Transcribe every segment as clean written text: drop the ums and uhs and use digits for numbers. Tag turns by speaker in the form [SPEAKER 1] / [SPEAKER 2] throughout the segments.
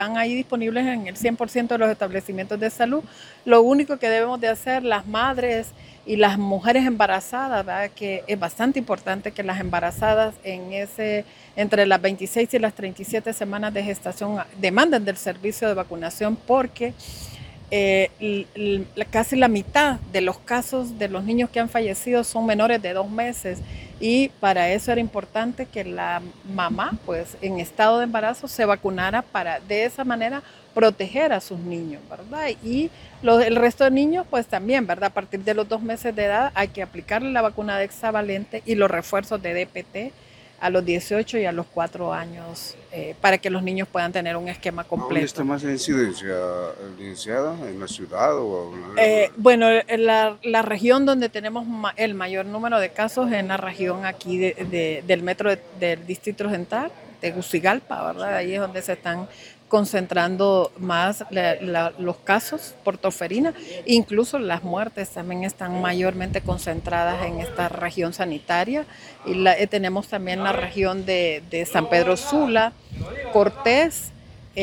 [SPEAKER 1] están ahí disponibles en el 100% de los establecimientos de salud. Lo único que debemos de hacer las madres y las mujeres embarazadas, ¿verdad? Que es bastante importante que las embarazadas entre las 26 y las 37 semanas de gestación demanden del servicio de vacunación porque casi la mitad de los casos de los niños que han fallecido son menores de 2 meses y para eso era importante que la mamá, pues en estado de embarazo, se vacunara para de esa manera proteger a sus niños, ¿verdad? Y el resto de niños, pues también, ¿verdad? A partir de los 2 meses de edad hay que aplicarle la vacuna de hexavalente y los refuerzos de DPT a los 18 y a los 4 años para que los niños puedan tener un esquema completo.
[SPEAKER 2] ¿Dónde está más incidenciada? ¿En la ciudad o
[SPEAKER 1] bueno, la región donde tenemos el mayor número de casos es en la región aquí del metro del Distrito Central, Tegucigalpa, ¿verdad? Ahí es donde se están concentrando más los casos por toferina. Incluso las muertes también están mayormente concentradas en esta región sanitaria. Y tenemos también la región de San Pedro Sula, Cortés,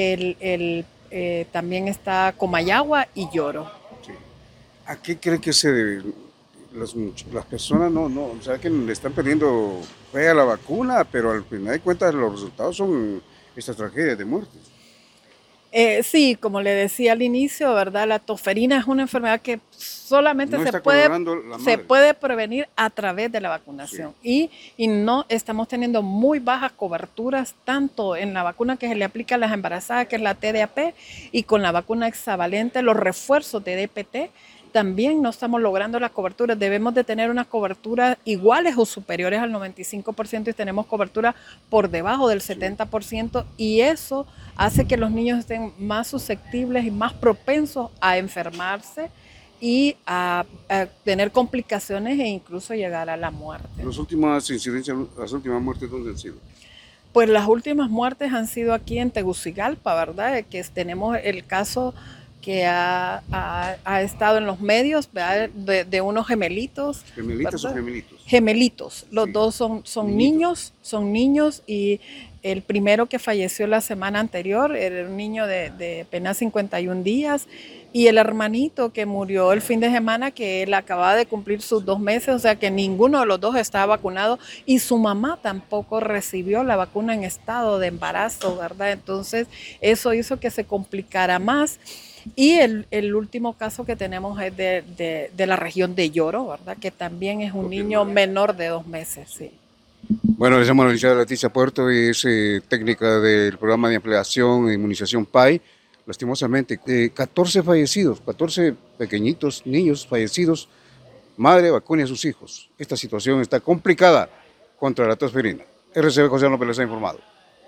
[SPEAKER 1] también está Comayagua y Lloro.
[SPEAKER 2] Sí. ¿A qué cree que se debe? Las personas o sea que le están perdiendo fe a la vacuna, pero al final de cuentas los resultados son estas tragedias de muertes.
[SPEAKER 1] Sí, como le decía al inicio, ¿verdad? La toferina es una enfermedad que solamente
[SPEAKER 2] no
[SPEAKER 1] se puede prevenir a través de la vacunación. Sí. Y no estamos teniendo muy bajas coberturas, tanto en la vacuna que se le aplica a las embarazadas, que es la TDAP, y con la vacuna hexavalente, los refuerzos de DPT. También no estamos logrando las coberturas. Debemos de tener unas coberturas iguales o superiores al 95% y tenemos cobertura por debajo del 70% y eso hace que los niños estén más susceptibles y más propensos a enfermarse y a tener complicaciones e incluso llegar a la muerte.
[SPEAKER 2] Las últimas incidencias, las últimas muertes, ¿dónde han sido?
[SPEAKER 1] Pues las últimas muertes han sido aquí en Tegucigalpa, ¿verdad? Que tenemos el caso que ha estado en los medios, de unos gemelitos.
[SPEAKER 2] ¿Gemelitos o gemelitos?
[SPEAKER 1] Gemelitos, los dos son niños y el primero que falleció la semana anterior era un niño de apenas 51 días y el hermanito que murió el fin de semana que él acababa de cumplir sus 2 meses, o sea que ninguno de los dos estaba vacunado y su mamá tampoco recibió la vacuna en estado de embarazo, ¿verdad? Entonces eso hizo que se complicara más. Y el último caso que tenemos es de la región de Lloro, ¿verdad? Que también es un niño menor de 2 meses, sí.
[SPEAKER 2] Bueno, les llamo a la licenciada Leticia Puerto, es técnica del programa de ampliación e inmunización PAI. Lastimosamente, 14 fallecidos, 14 pequeñitos niños fallecidos. Madre vacune a sus hijos. Esta situación está complicada contra la tosferina. RCB José López les ha informado.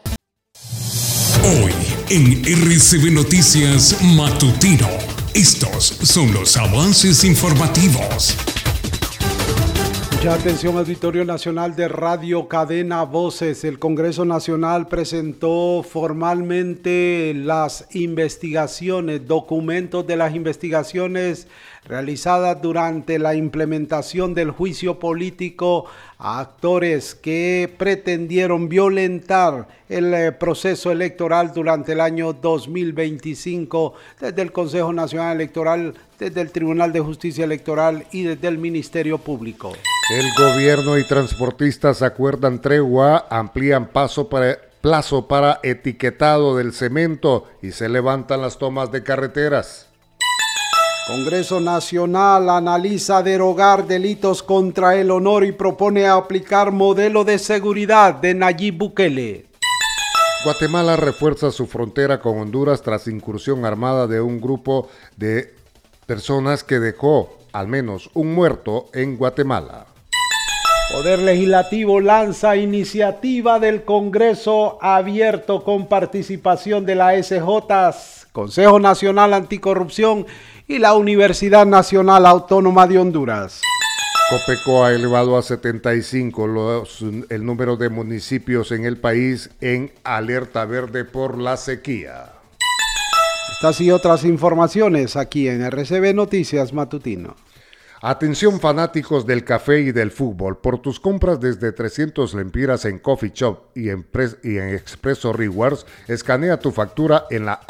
[SPEAKER 3] Hoy en RCB Noticias Matutino, estos son los avances informativos.
[SPEAKER 4] Mucha atención, Auditorio Nacional de Radio Cadena Voces. El Congreso Nacional presentó formalmente las investigaciones, documentos de las investigaciones realizadas durante la implementación del juicio político a actores que pretendieron violentar el proceso electoral durante el año 2025 desde el Consejo Nacional Electoral, desde el Tribunal de Justicia Electoral y desde el Ministerio Público.
[SPEAKER 5] El gobierno y transportistas acuerdan tregua, amplían plazo para etiquetado del cemento y se levantan las tomas de carreteras.
[SPEAKER 4] Congreso Nacional analiza derogar delitos contra el honor y propone aplicar modelo de seguridad de Nayib Bukele.
[SPEAKER 5] Guatemala refuerza su frontera con Honduras tras incursión armada de un grupo de personas que dejó al menos un muerto en Guatemala.
[SPEAKER 4] Poder Legislativo lanza iniciativa del Congreso abierto con participación de la SJ, Consejo Nacional Anticorrupción y la Universidad Nacional Autónoma de Honduras.
[SPEAKER 5] Copeco ha elevado a 75 el número de municipios en el país en alerta verde por la sequía.
[SPEAKER 4] Estas y otras informaciones aquí en RCB Noticias Matutino.
[SPEAKER 5] Atención fanáticos del café y del fútbol, por tus compras desde 300 lempiras en Coffee Shop y en Expresso Rewards, escanea tu factura en la